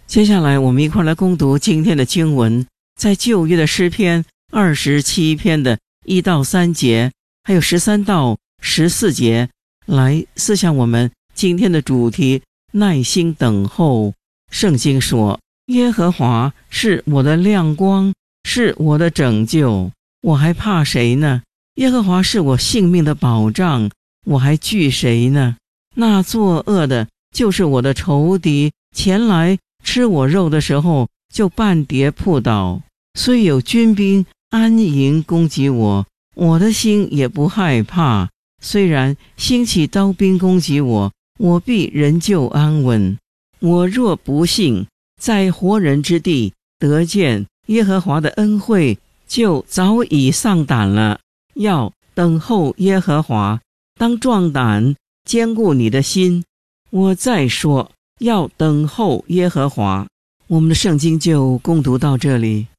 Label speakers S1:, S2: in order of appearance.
S1: 接下来我们一块来攻读今天的经文，在旧约的诗篇27篇的1到3节，还有13到14节，来思想我们今天的主题，耐心等候。圣经说，耶和华是我的亮光，是我的拯救，我还怕谁呢？耶和华是我性命的保障，我还惧谁呢？那作恶的就是我的仇敌，前来吃我肉的时候，就半跌扑倒。虽有军兵安营攻击我，我的心也不害怕。虽然兴起刀兵攻击我，我必仍旧安稳。我若不信，在活人之地得见耶和华的恩惠，就早已丧胆了。要等候耶和华，当壮胆，坚固你的心。我再说，要等候耶和华。我们的圣经就攻读到这里。